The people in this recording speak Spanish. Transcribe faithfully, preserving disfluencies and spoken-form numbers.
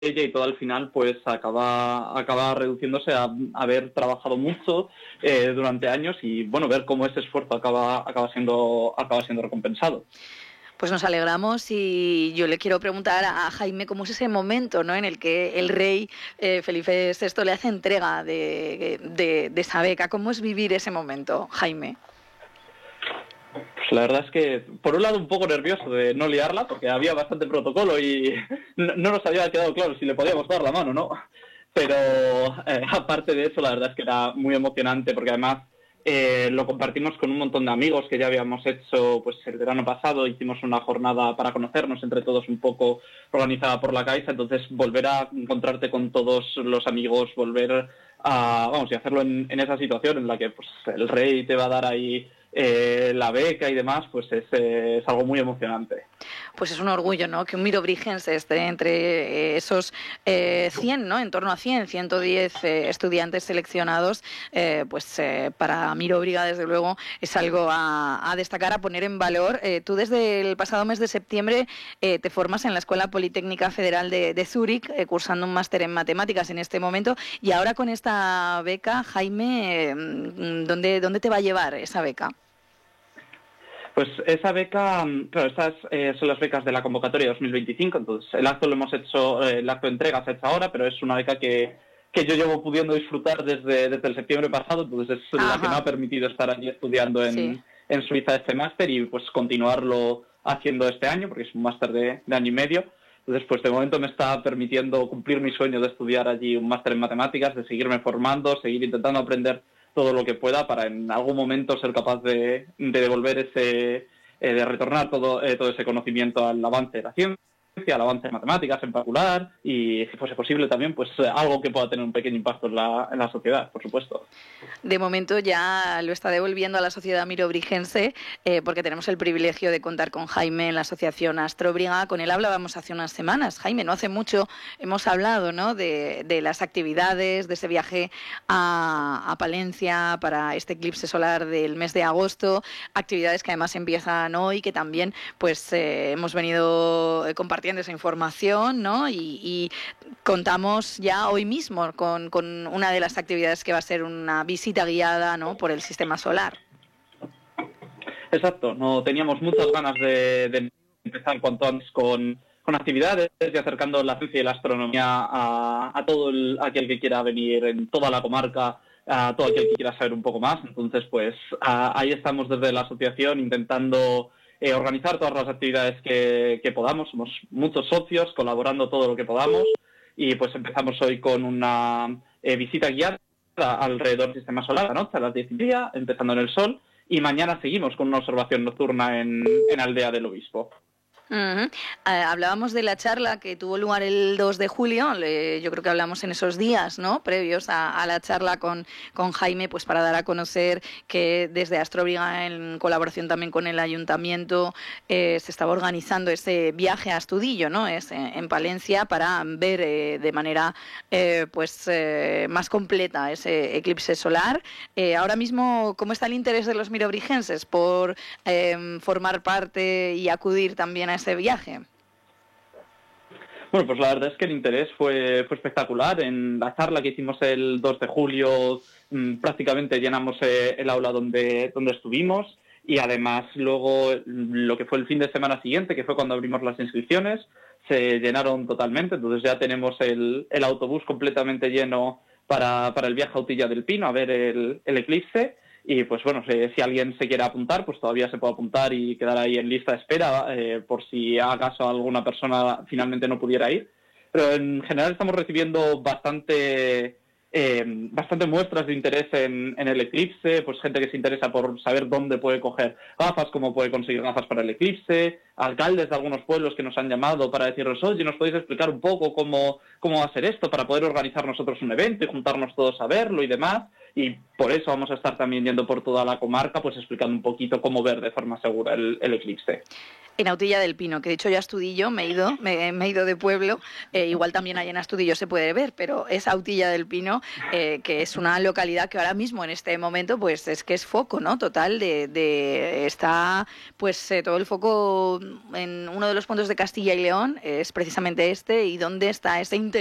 ella y todo al final pues acaba acaba reduciéndose a haber trabajado mucho eh, durante años y bueno, ver cómo ese esfuerzo acaba acaba siendo acaba siendo recompensado. Pues nos alegramos y yo le quiero preguntar a Jaime cómo es ese momento, ¿no?, en el que el rey eh, Felipe sexto le hace entrega de, de, de esa beca. ¿Cómo es vivir ese momento, Jaime? Pues la verdad es que, por un lado, un poco nervioso de no liarla, porque había bastante protocolo y no, no nos había quedado claro si le podíamos dar la mano, ¿no? Pero eh, aparte de eso, la verdad es que era muy emocionante, porque además eh, lo compartimos con un montón de amigos que ya habíamos hecho pues el verano pasado. Hicimos una jornada para conocernos entre todos un poco organizada por la Caixa, entonces volver a encontrarte con todos los amigos, volver a, vamos, y hacerlo en, en esa situación en la que pues el rey te va a dar ahí Eh, la beca y demás, pues es, eh, es algo muy emocionante. Pues es un orgullo, ¿no?, que un mirobrigense esté entre esos eh, cien, ¿no?, en torno a cien, ciento diez eh, estudiantes seleccionados. Eh, pues eh, para Mirobriga, desde luego, es algo a, a destacar, a poner en valor. Eh, tú desde el pasado mes de septiembre eh, te formas en la Escuela Politécnica Federal de, de Zúrich, eh, cursando un máster en matemáticas en este momento, y ahora con esta beca, Jaime, eh, ¿dónde, ¿dónde te va a llevar esa beca? Pues esa beca, claro, estas eh, son las becas de la convocatoria dos mil veinticinco, entonces el acto lo hemos hecho, eh, el acto de entrega se ha hecho ahora, pero es una beca que, que yo llevo pudiendo disfrutar desde, desde el septiembre pasado, entonces es Ajá. la que me ha permitido estar allí estudiando en, sí. en Suiza este máster y pues continuarlo haciendo este año, porque es un máster de, de año y medio. Entonces, pues de momento me está permitiendo cumplir mi sueño de estudiar allí un máster en matemáticas, de seguirme formando, seguir intentando aprender todo lo que pueda para en algún momento ser capaz de, de devolver ese, eh, de retornar todo, eh, todo ese conocimiento al avance de la ciencia, al avance de matemáticas en particular y, si fuese posible también, pues algo que pueda tener un pequeño impacto en la, en la sociedad, por supuesto. De momento ya lo está devolviendo a la sociedad mirobrigense, eh, porque tenemos el privilegio de contar con Jaime en la asociación Astrobriga. Con él hablábamos hace unas semanas. Jaime, no hace mucho hemos hablado, ¿no?, de, de las actividades, de ese viaje a, a Palencia para este eclipse solar del mes de agosto, actividades que además empiezan hoy, que también pues eh, hemos venido compartiendo esa información, ¿no? Y, y contamos ya hoy mismo con, con una de las actividades que va a ser una visita guiada, ¿no?, por el sistema solar. Exacto, no teníamos muchas ganas de, de empezar cuanto antes con, con actividades y acercando la ciencia y la astronomía a, a todo el, aquel que quiera venir en toda la comarca, a todo aquel que quiera saber un poco más. Entonces, pues a, ahí estamos desde la asociación intentando Eh, organizar todas las actividades que, que podamos. Somos muchos socios colaborando todo lo que podamos y pues empezamos hoy con una eh, visita guiada alrededor del sistema solar a la noche a las diez y media, empezando en el Sol, y mañana seguimos con una observación nocturna en, en Aldea del Obispo. Uh-huh. Eh, hablábamos de la charla que tuvo lugar el dos de julio, le, yo creo que hablamos en esos días, ¿no?, previos a, a la charla con, con Jaime, pues para dar a conocer que desde Astrobriga, en colaboración también con el Ayuntamiento, eh, se estaba organizando ese viaje a Astudillo, ¿no?, es en, en Palencia, para ver eh, de manera eh, pues eh, más completa ese eclipse solar. Eh, ahora mismo, ¿cómo está el interés de los mirobrigenses por eh, formar parte y acudir también a ese viaje? Bueno, pues la verdad es que el interés fue, fue espectacular. En la charla que hicimos el dos de julio mmm, prácticamente llenamos eh, el aula donde, donde estuvimos, y además luego lo que fue el fin de semana siguiente, que fue cuando abrimos las inscripciones, se llenaron totalmente. Entonces ya tenemos el, el autobús completamente lleno para, para el viaje a Utilla del Pino a ver el, el eclipse. Y pues bueno, si, si alguien se quiere apuntar, pues todavía se puede apuntar y quedar ahí en lista de espera, eh, por si acaso alguna persona finalmente no pudiera ir. Pero en general estamos recibiendo bastante eh, bastante muestras de interés en, en el eclipse, pues gente que se interesa por saber dónde puede coger gafas, cómo puede conseguir gafas para el eclipse, alcaldes de algunos pueblos que nos han llamado para decirnos, oye, ¿nos podéis explicar un poco cómo, cómo va a ser esto para poder organizar nosotros un evento y juntarnos todos a verlo y demás? y por eso vamos a estar también yendo por toda la comarca, pues explicando un poquito cómo ver de forma segura el, el eclipse. En Autilla del Pino, que de hecho ya Astudillo, me he ido, me, me he ido de pueblo, eh, igual también ahí en Astudillo se puede ver, pero es Autilla del Pino, eh, que es una localidad que ahora mismo en este momento pues es que es foco, ¿no? Total, de, de está pues eh, todo el foco en uno de los puntos de Castilla y León, es precisamente este, y dónde está ese interés